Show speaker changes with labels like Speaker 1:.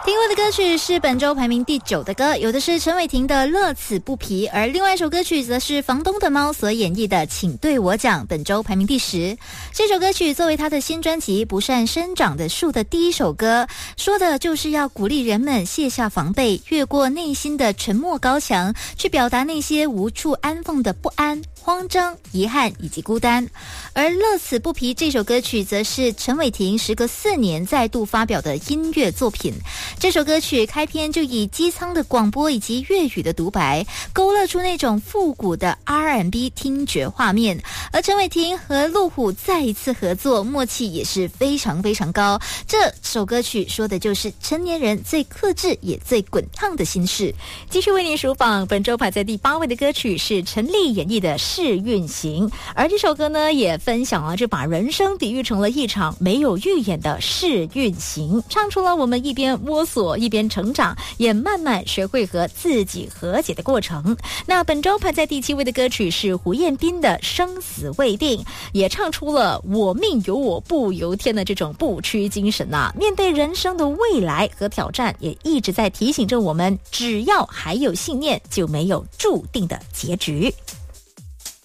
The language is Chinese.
Speaker 1: 听过的歌曲是本周排名第9的歌，有的是陈伟霆的《乐此不疲》，而另外一首歌曲则是房东的猫所演绎的《请对我讲》，本周排名第10。这首歌曲作为他的新专辑《不善生长的树》的第一首歌，说的就是要鼓励人们卸下防备，越过内心的沉默高墙，去表达那些无处安放的不安、慌张、遗憾以及孤单。而《乐此不疲》这首歌曲则是陈伟霆时隔4年再度发表的音乐作品。这首歌曲开篇就以机舱的广播以及粤语的独白，勾勒出那种复古的 R&B 听觉画面。而陈伟霆和陆虎再一次合作，默契也是非常非常高。这首歌曲说的就是成年人最克制也最滚烫的心事。
Speaker 2: 继续为您数榜，本周排在第8位的歌曲是陈粒演绎的《试运行》，而这首歌呢也分享了这把人生比喻成了一场没有预演的试运行，唱出了我们一边摸索一边成长，也慢慢学会和自己和解的过程。那本周排在第7位的歌曲是胡彦斌的《生死未定》，也唱出了我命由我不由天的这种不屈精神啊！面对人生的未来和挑战，也一直在提醒着我们，只要还有信念，就没有注定的结局。